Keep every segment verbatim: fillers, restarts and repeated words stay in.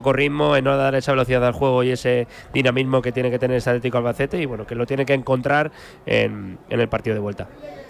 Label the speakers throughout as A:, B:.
A: ritmo, en no dar esa velocidad al juego y ese dinamismo que tiene que tener ese Atlético Albacete, y bueno, que lo tiene que encontrar en, en el partido de vuelta.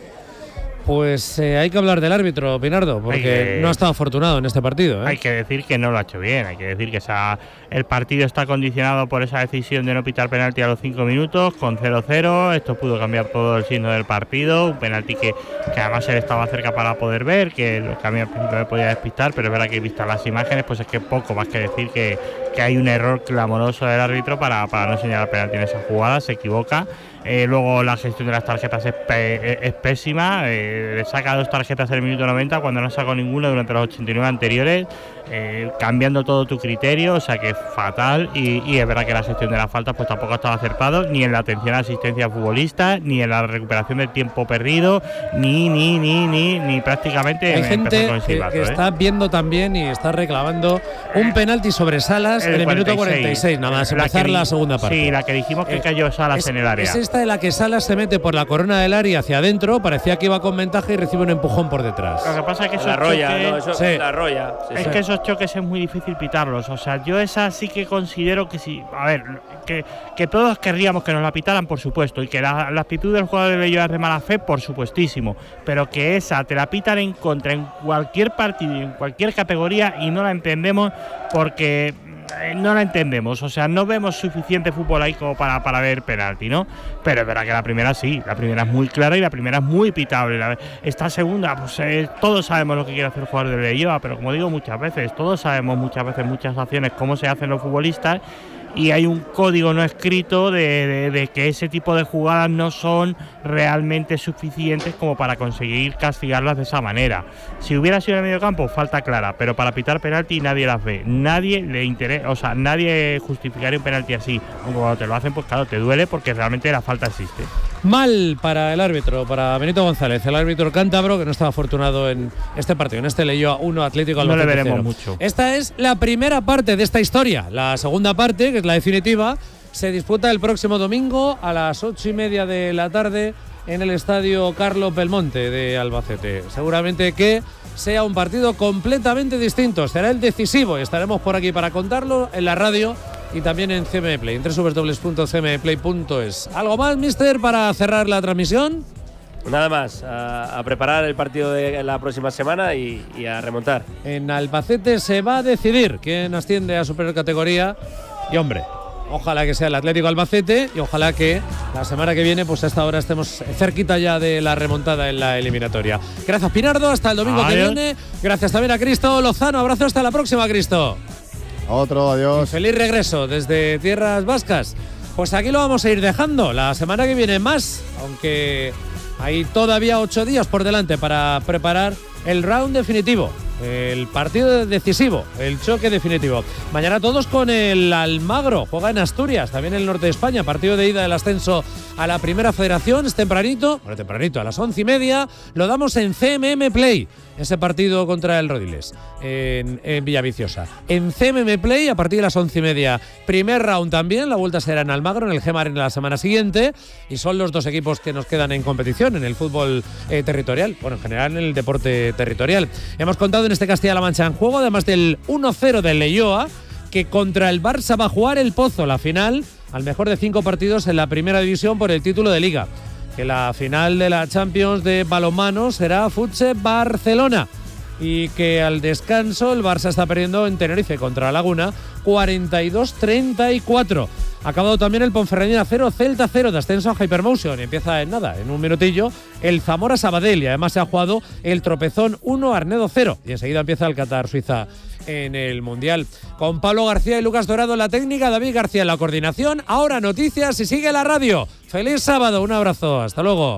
B: Pues eh, hay que hablar del árbitro, Pinardo, porque que, no ha estado afortunado en este partido, ¿eh?
C: Hay que decir que no lo ha hecho bien, hay que decir que esa, el partido está condicionado por esa decisión de no pitar penalti a los cinco minutos, con cero cero, esto pudo cambiar todo el signo del partido, un penalti que, que además él estaba cerca para poder ver, que, que a mí al principio me podía despistar, pero es verdad que vistas las imágenes, pues es que poco más que decir que, que hay un error clamoroso del árbitro para, para no señalar penalti en esa jugada, se equivoca. Eh, luego la gestión de las tarjetas es, pe es pésima, eh, le saca dos tarjetas en el minuto noventa cuando no sacó ninguna durante los ochenta y nueve anteriores, eh, cambiando todo tu criterio, o sea que es fatal, y, y es verdad que la gestión de las faltas pues tampoco ha estado acertado, ni en la atención a asistencia futbolista, ni en la recuperación del tiempo perdido, ni, ni, ni, ni, ni prácticamente.
B: Hay gente
C: con
B: que,
C: silbato,
B: que
C: ¿eh?
B: está viendo también y está reclamando un penalti sobre Salas el en el minuto cuarenta y seis, nada más empezar la, la segunda parte.
C: Sí, la que dijimos que eh, cayó Salas
B: es,
C: en el área.
B: Es esta de la que Salas se mete por la corona del área hacia adentro, parecía que iba con ventaja y recibe un empujón por detrás.
C: Lo que pasa es que esos
A: la roya,
C: choques,
A: no, eso,
B: sí.
A: la roya, sí,
C: es
A: sí.
C: que esos choques es muy difícil pitarlos. O sea, yo esa sí que considero que sí. A ver, que, que todos querríamos que nos la pitaran, por supuesto, y que la, la actitud del jugador de Bello es de mala fe, por supuestísimo. Pero que esa te la pitan en contra en cualquier partido, en cualquier categoría, y no la entendemos porque no la entendemos, o sea, no vemos suficiente fútbol ahí como para, para ver penalti, ¿no? Pero es verdad que la primera sí, la primera es muy clara y la primera es muy pitable. La, esta segunda, pues eh, todos sabemos lo que quiere hacer el jugador de Belloa, pero como digo muchas veces, todos sabemos muchas veces, muchas acciones, cómo se hacen los futbolistas, y hay un código no escrito de, de, de que ese tipo de jugadas no son realmente suficientes como para conseguir castigarlas de esa manera. Si hubiera sido en el medio campo, falta clara, pero para pitar penalti nadie las ve, nadie le interesa, o sea, nadie justificaría un penalti así, aunque cuando te lo hacen, pues claro, te duele porque realmente la falta existe.
B: Mal para el árbitro, para Benito González, el árbitro cántabro, que no estaba afortunado en este partido, en este Leioa uno Atlético Albacete.
C: No le veremos
B: cero.
C: mucho.
B: Esta es la primera parte de esta historia. La segunda parte, que es la definitiva, se disputa el próximo domingo a las ocho y media de la tarde en el estadio Carlos Belmonte de Albacete. Seguramente que sea un partido completamente distinto, será el decisivo y estaremos por aquí para contarlo en la radio y también en C M Play, en doble u doble u doble u punto c m play punto es. ¿Algo más, mister, para cerrar la transmisión?
A: Nada más, a, a preparar el partido de la próxima semana y, y a remontar.
B: En Albacete se va a decidir quién asciende a superior categoría y, hombre, ojalá que sea el Atlético Albacete y ojalá que la semana que viene, pues a esta hora estemos cerquita ya de la remontada en la eliminatoria. Gracias, Pinardo, hasta el domingo Adiós. que viene. Gracias también a Cristo Lozano, abrazo, hasta la próxima, Cristo.
D: Otro, adiós.
B: Y feliz regreso desde Tierras Vascas. Pues aquí lo vamos a ir dejando. La semana que viene más, aunque hay todavía ocho días por delante para preparar el round definitivo, el partido decisivo, el choque definitivo. Mañana todos con el Almagro, juega en Asturias, también en el norte de España, partido de ida del ascenso a la Primera Federación, es tempranito, bueno, tempranito, a las once y media, lo damos en C M M Play, ese partido contra el Rodiles, en, en Villaviciosa. En C M M Play, a partir de las once y media, primer round también, la vuelta será en Almagro, en el Gemar en la semana siguiente, y son los dos equipos que nos quedan en competición, en el fútbol eh, territorial, bueno, en general en el deporte territorial. Hemos contado en este Castilla-La Mancha en juego, además del uno cero del Leioa, que contra el Barça va a jugar el Pozo, la final, al mejor de cinco partidos en la primera división por el título de Liga. Que la final de la Champions de balonmano será Futse Barcelona. Y que al descanso el Barça está perdiendo en Tenerife contra Laguna cuarenta y dos treinta y cuatro. Ha acabado también el Ponferradina cero, Celta cero de ascenso a Hypermotion. Y empieza en nada, en un minutillo, el Zamora Sabadell. Y además se ha jugado el Tropezón uno, Arnedo cero. Y enseguida empieza el Qatar Suiza en el Mundial. Con Pablo García y Lucas Dorado en la técnica, David García en la coordinación. Ahora noticias y sigue la radio. Feliz sábado, un abrazo, hasta luego.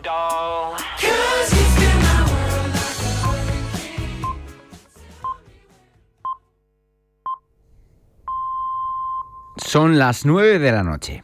E: Son las nueve de la noche.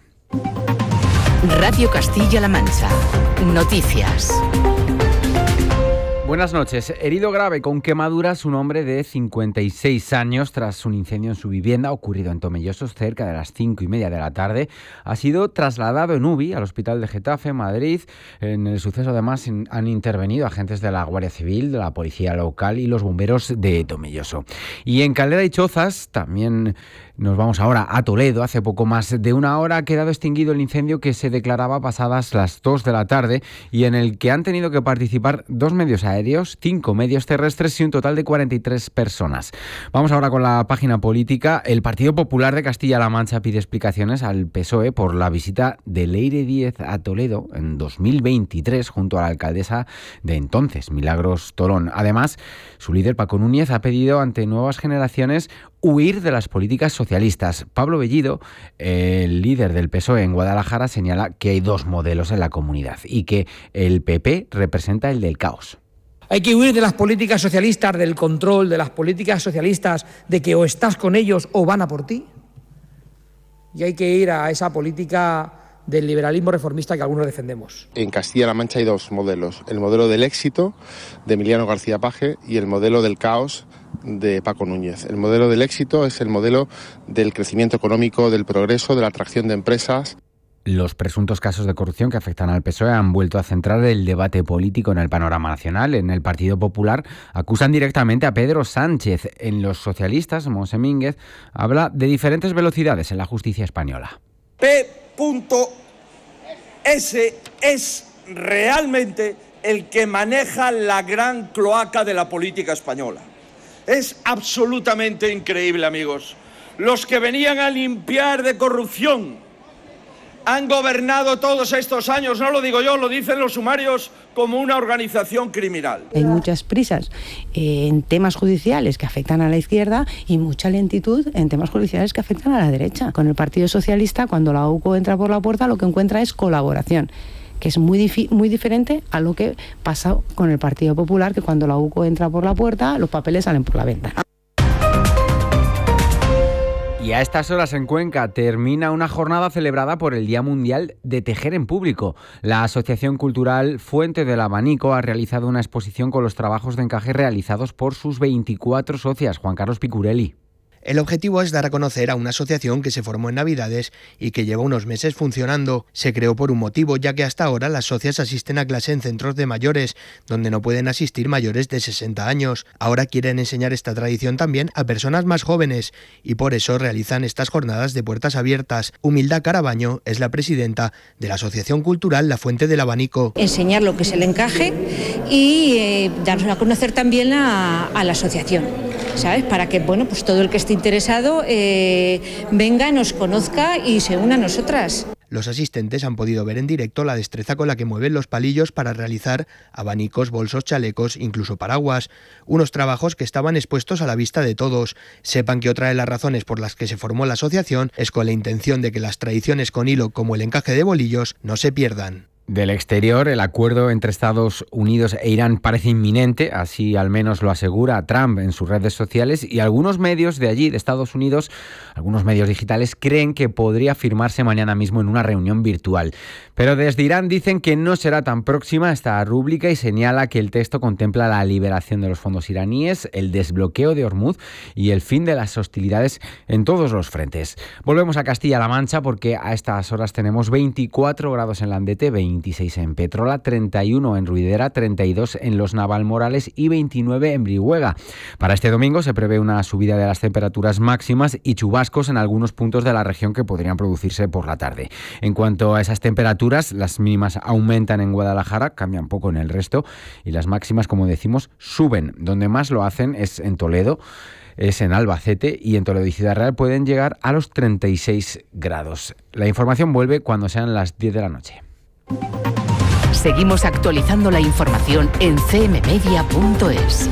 F: Radio Castilla-La Mancha. Noticias.
E: Buenas noches. Herido grave con quemaduras un hombre de cincuenta y seis años tras un incendio en su vivienda ocurrido en Tomellosos cerca de las cinco y media de la tarde. Ha sido trasladado en U B I al hospital de Getafe, Madrid. En el suceso además han intervenido agentes de la Guardia Civil, de la Policía Local y los bomberos de Tomelloso. Y en Caldera y Chozas también nos vamos ahora a Toledo. Hace poco más de una hora ha quedado extinguido el incendio que se declaraba pasadas las dos de la tarde y en el que han tenido que participar dos medios aéreos, cinco medios terrestres y un total de cuarenta y tres personas. Vamos ahora con la página política. El Partido Popular de Castilla-La Mancha pide explicaciones al P S O E por la visita de Leire Díez a Toledo en dos mil veintitrés junto a la alcaldesa de entonces, Milagros Tolón. Además, su líder Paco Núñez ha pedido ante Nuevas Generaciones huir de las políticas socialistas. Pablo Bellido, el líder del P S O E en Guadalajara, señala que hay dos modelos en la comunidad y que el P P representa el del caos.
F: Hay que huir de las políticas socialistas, del control, de las políticas socialistas, de que o estás con ellos o van a por ti. Y hay que ir a esa política del liberalismo reformista que algunos defendemos.
G: En Castilla-La Mancha hay dos modelos, el modelo del éxito de Emiliano García Paje y el modelo del caos de Paco Núñez. El modelo del éxito es el modelo del crecimiento económico, del progreso, de la atracción de empresas.
E: Los presuntos casos de corrupción que afectan al P S O E han vuelto a centrar el debate político en el panorama nacional. En el Partido Popular acusan directamente a Pedro Sánchez. En los socialistas, Monse Mínguez habla de diferentes velocidades en la justicia española.
H: P S es realmente el que maneja la gran cloaca de la política española. Es absolutamente increíble, amigos. Los que venían a limpiar de corrupción han gobernado todos estos años, no lo digo yo, lo dicen los sumarios, como una organización criminal.
I: Hay muchas prisas eh, en temas judiciales que afectan a la izquierda y mucha lentitud en temas judiciales que afectan a la derecha. Con el Partido Socialista, cuando la U C O entra por la puerta, lo que encuentra es colaboración, que es muy, difi- muy diferente a lo que pasa con el Partido Popular, que cuando la U C O entra por la puerta, los papeles salen por la ventana.
E: Y a estas horas en Cuenca termina una jornada celebrada por el Día Mundial de Tejer en Público. La Asociación Cultural Fuente del Abanico ha realizado una exposición con los trabajos de encaje realizados por sus veinticuatro socias. Juan Carlos Picurelli.
J: El objetivo es dar a conocer a una asociación que se formó en Navidades y que lleva unos meses funcionando. Se creó por un motivo, ya que hasta ahora las socias asisten a clase en centros de mayores, donde no pueden asistir mayores de sesenta años. Ahora quieren enseñar esta tradición también a personas más jóvenes y por eso realizan estas jornadas de puertas abiertas. Humilda Carabaño es la presidenta de la Asociación Cultural La Fuente del Abanico.
K: Enseñar lo que es el encaje y eh, darnos a conocer también a, a la asociación, ¿sabes? Para que, bueno, pues todo el que esté interesado eh, venga, nos conozca y se una a nosotras.
J: Los asistentes han podido ver en directo la destreza con la que mueven los palillos para realizar abanicos, bolsos, chalecos, incluso paraguas. Unos trabajos que estaban expuestos a la vista de todos. Sepan que otra de las razones por las que se formó la asociación es con la intención de que las tradiciones con hilo como el encaje de bolillos no se pierdan.
E: Del exterior, el acuerdo entre Estados Unidos e Irán parece inminente, así al menos lo asegura Trump en sus redes sociales, y algunos medios de allí, de Estados Unidos, algunos medios digitales, creen que podría firmarse mañana mismo en una reunión virtual. Pero desde Irán dicen que no será tan próxima esta rúbrica y señala que el texto contempla la liberación de los fondos iraníes, el desbloqueo de Hormuz y el fin de las hostilidades en todos los frentes. Volvemos a Castilla-La Mancha porque a estas horas tenemos veinticuatro grados en Landete, veintiséis en Petrola, treinta y uno en Ruidera, treinta y dos en Los Navalmorales y veintinueve en Brihuega. Para este domingo se prevé una subida de las temperaturas máximas y chubascos en algunos puntos de la región que podrían producirse por la tarde. En cuanto a esas temperaturas, las mínimas aumentan en Guadalajara, cambian poco en el resto y las máximas, como decimos, suben. Donde más lo hacen es en Toledo, es en Albacete y en Toledo y Ciudad Real pueden llegar a los treinta y seis grados. La información vuelve cuando sean las diez de la noche.
L: Seguimos actualizando la información en c m media punto es.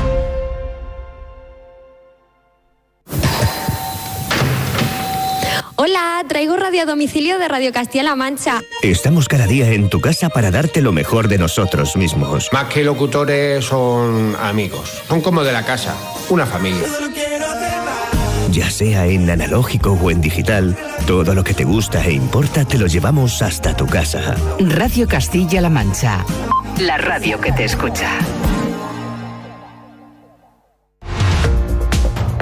M: Hola, traigo radio a domicilio de Radio Castilla-La Mancha.
N: Estamos cada día en tu casa para darte lo mejor de nosotros mismos.
O: Más que locutores, son amigos. Son como de la casa, una familia.
N: Ya sea en analógico o en digital, todo lo que te gusta e importa te lo llevamos hasta tu casa.
L: Radio Castilla-La Mancha, la radio que te escucha.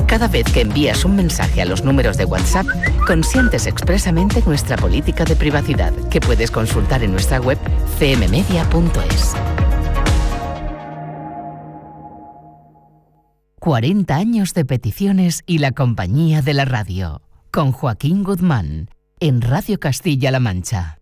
L: Cada vez que envías un mensaje a los números de WhatsApp, consientes expresamente nuestra política de privacidad, que puedes consultar en nuestra web c m media punto es. cuarenta años de peticiones y la compañía de la radio. Con Joaquín Guzmán, en Radio Castilla-La Mancha.